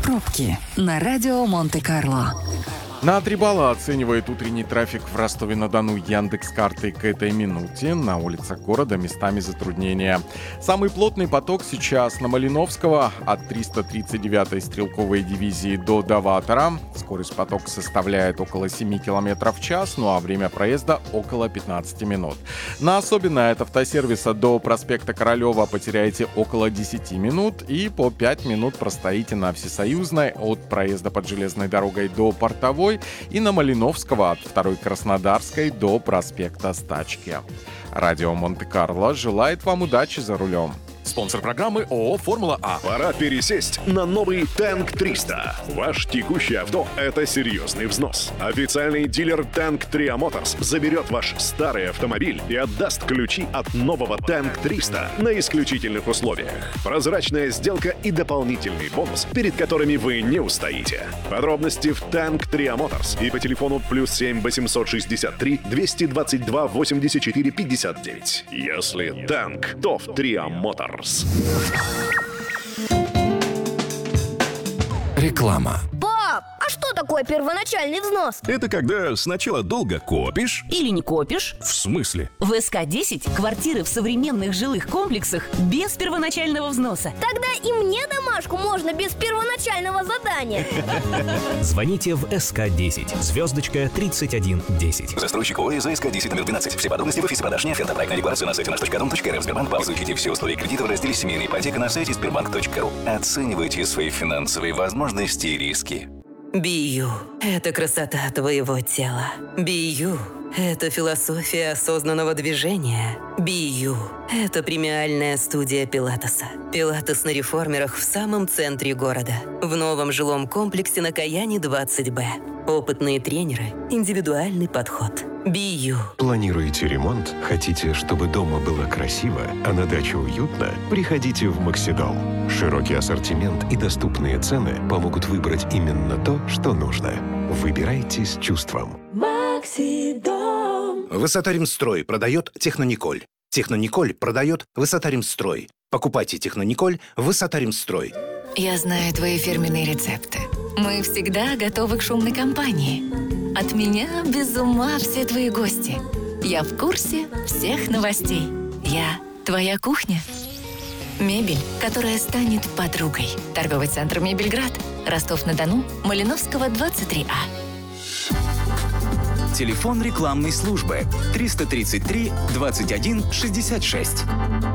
Пробки на радио Монте-Карло. На 3 балла оценивает утренний трафик в Ростове-на-Дону Яндекс.Картой к этой минуте. На улицах города местами затруднения. Самый плотный поток сейчас на Малиновского от 339-й стрелковой дивизии до Доватора. Скорость потока составляет около 7 км в час, ну а время проезда около 15 минут. На Особенной от автосервиса до проспекта Королева потеряете около 10 минут и по 5 минут простоите на Всесоюзной от проезда под железной дорогой до Портовой и на Малиновского от 2-й Краснодарской до проспекта Стачки. Радио Монте-Карло желает вам удачи за рулем. Спонсор программы ООО «Формула А». Пора пересесть на новый Танк 300. Ваш текущее авто – это серьезный взнос. Официальный дилер Танк Tria Motors заберет ваш старый автомобиль и отдаст ключи от нового Танк 300 на исключительных условиях. Прозрачная сделка и дополнительный бонус, перед которыми вы не устоите. Подробности в Танк Tria Motors и по телефону +7 863 222 84 59. Если танк, то в Tria Motors. Реклама. Пап, а что такое первоначальный взнос? Это когда сначала долго копишь. Или не копишь? В смысле? В СК-10 квартиры в современных жилых комплексах без первоначального взноса. Тогда и мне домашку можно без первоначального задания. Звоните в СК-10, звездочка 3110. Застройщик ООО за СК-10 номер 12. Все подробности в офисе продаж не оферта. Проектная декларация на сайте наш.дом.рф. Сбербанк. Изучите все условия кредита в разделе «Семейная ипотека» на сайте sberbank.ru. Оценивайте свои финансовые возможности и риски. Бию – это красота твоего тела. Бию – это философия осознанного движения. Бию – это премиальная студия Пилатеса. Пилатес на реформерах в самом центре города. В новом жилом комплексе на Каяне 20Б. Опытные тренеры, индивидуальный подход. Бию. Планируете ремонт? Хотите, чтобы дома было красиво, а на даче уютно? Приходите в Максидол. Широкий ассортимент и доступные цены помогут выбрать именно то, что нужно. Выбирайте с чувством. Максидом. Высота-Ремстрой продает Технониколь. Технониколь продает Высота-Ремстрой. Покупайте Технониколь Высота-Ремстрой. Я знаю твои фирменные рецепты. Мы всегда готовы к шумной компании. От меня без ума все твои гости. Я в курсе всех новостей. Я твоя кухня. Мебель, которая станет подругой. Торговый центр «Мебельград». Ростов-на-Дону, Малиновского, 23А. Телефон рекламной службы 333 21 66.